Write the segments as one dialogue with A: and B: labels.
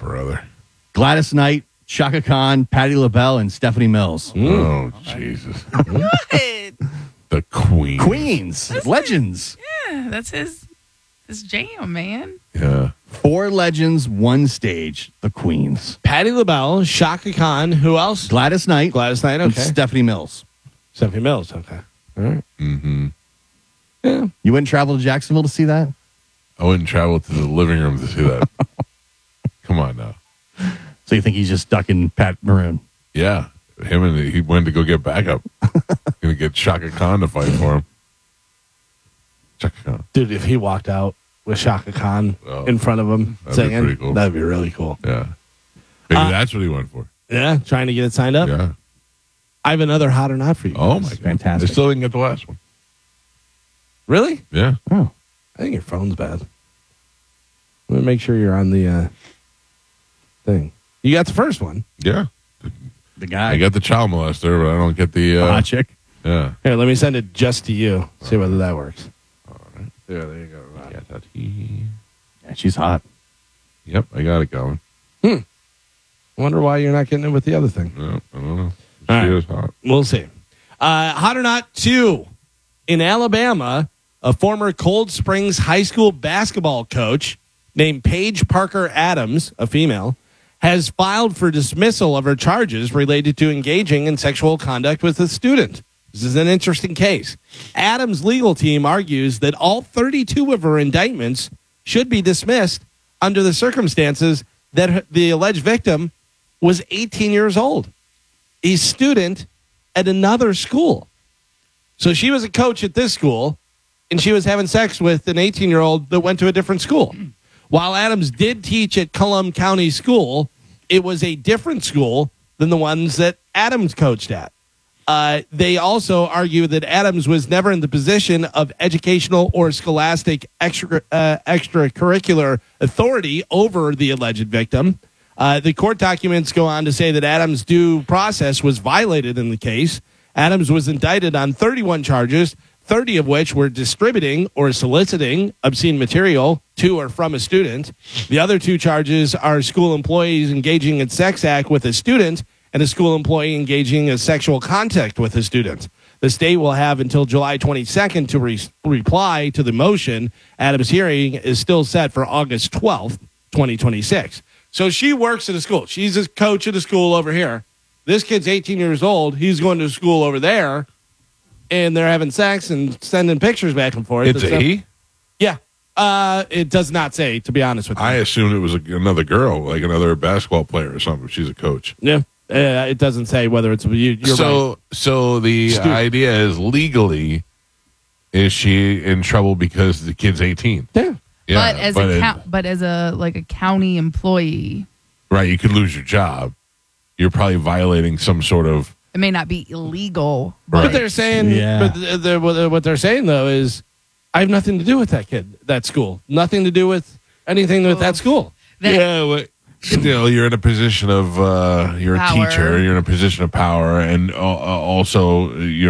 A: brother.
B: Gladys Knight, Shaka Khan, Patti LaBelle, and Stephanie Mills.
A: Oh, Jesus.
C: Good.
A: The Queen.
B: Queens, legends.
C: Yeah, that's his jam, man.
A: Yeah.
B: 4 legends, 1 stage. The Queens.
D: Patti LaBelle, Shaka Khan. Who else?
B: Gladys Knight.
D: Gladys Knight.
B: and
D: Okay.
B: Stephanie Mills.
D: Stephanie Mills. Okay. All right.
A: Mm-hmm.
D: Yeah.
B: You wouldn't travel to Jacksonville to see that?
A: I wouldn't travel to the living room to see that. Come on now.
B: So you think he's just ducking Pat Maroon?
A: Yeah. He went to go get backup. Gonna get Shaka Khan to fight for him. Shaka Khan.
D: Dude, if he walked out with Shaka Khan
A: Oh,
D: in front of him
A: that'd be
D: singing,
A: pretty cool.
D: that'd be really cool.
A: Yeah. Maybe that's what he went for.
D: Yeah, trying to get it signed up.
A: Yeah.
D: I have another hot or not for you.
A: Oh,
D: guys.
A: my God.
B: Fantastic.
A: I still didn't get the last one.
D: Really?
A: Yeah.
B: Oh.
D: I think your phone's bad. Let me make sure you're on the thing. You got the first one.
A: Yeah.
B: The guy.
A: I got the child molester, but I don't get the.
B: hot chick.
A: Yeah.
D: Here, let me send it just to you. See whether that works.
A: All right.
D: There you go.
A: I got that. Yep,
B: Yeah, she's hot.
A: I got it going.
D: Wonder why you're not getting it with the other thing.
A: No, I don't know. She
D: All right.
A: is hot.
D: We'll see. Hot or not 2. In Alabama, a former Cold Springs high school basketball coach named Paige Parker Adams, a female, has filed for dismissal of her charges related to engaging in sexual conduct with a student. This is an interesting case. Adams' legal team argues that all 32 of her indictments should be dismissed under the circumstances that the alleged victim was 18 years old, a student at another school. So she was a coach at this school, and she was having sex with an 18-year-old that went to a different school. While Adams did teach at Cullum County School, it was a different school than the ones that Adams coached at. They also argue that Adams was never in the position of educational or scholastic extracurricular authority over the alleged victim. The court documents go on to say that Adams' due process was violated in the case. Adams was indicted on 31 charges, 30 of which were distributing or soliciting obscene material to or from a student. The other 2 charges are school employees engaging in sex act with a student and a school employee engaging in sexual contact with a student. The state will have until July 22nd to reply to the motion. Adams' hearing is still set for August 12th, 2026. So she works at a school. She's a coach at a school over here. This kid's 18 years old. He's going to school over there, and they're having sex and sending pictures back and forth.
A: It's a he?
D: Yeah. It does not say, to be honest with you.
A: I assumed it was another girl, like another basketball player or something. She's a coach.
D: Yeah. It doesn't say whether it's you're right.
A: So the
D: Stupid.
A: idea is legally, is she in trouble because the kid's 18?
D: Yeah.
A: Yeah,
C: But as a county employee,
A: right, you could lose your job. You're probably violating some sort of.
C: it may not be illegal.
D: But
C: But
D: they're saying,
B: Yeah.
D: what they're saying though is, I have nothing to do with that kid, that school. Nothing to do with anything with that school.
C: that-
A: Yeah, but still, you're in a position of you're a
C: Power.
A: teacher. You're in a position of power, and also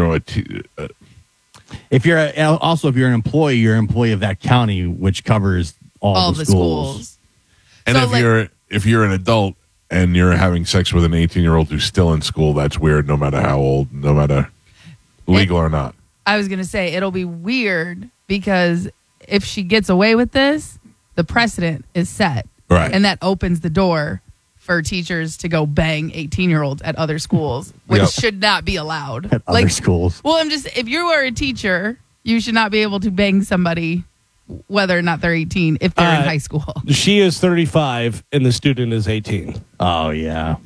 B: If you're if you're an employee, you're an employee of that county, which covers all
C: the
B: schools.
C: schools.
A: and
C: So,
A: if you're an adult and you're having sex with an 18-year-old who's still in school, that's weird. No matter how old, no matter legal or not.
C: I was going to say it'll be weird because if she gets away with this, the precedent is set.
A: Right.
C: And that opens the door for teachers to go bang 18-year-olds at other schools, which
A: Yep.
C: should not be allowed.
B: At other schools.
C: Well, if you are a teacher, you should not be able to bang somebody whether or not they're 18 if they're in high school.
D: She is 35 and the student is 18.
B: Oh, yeah.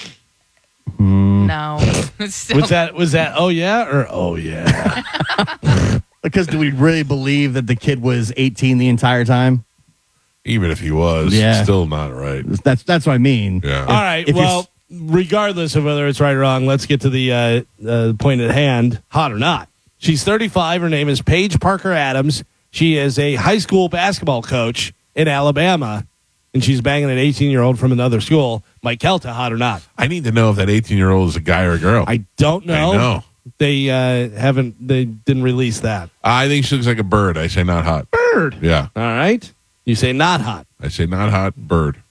C: No. Still-
D: Was that oh yeah or oh yeah?
B: Because do we really believe that the kid was 18 the entire time?
A: Even if he was,
B: Yeah.
A: still not right.
B: That's what I mean.
A: Yeah.
D: All right.
B: if you're
D: Well, regardless of whether it's right or wrong, let's get to the point at hand. Hot or not? She's 35. Her name is Paige Parker Adams. She is a high school basketball coach in Alabama, and she's banging an 18-year-old from another school. Mike Kelta, hot or not?
A: I need to know if that 18-year-old is a guy or a girl.
D: I don't know.
A: I know.
D: They They didn't release that.
A: I think she looks like a bird. I say not hot.
D: Bird.
A: Yeah.
D: All right. You say not hot.
A: I say not hot, bird.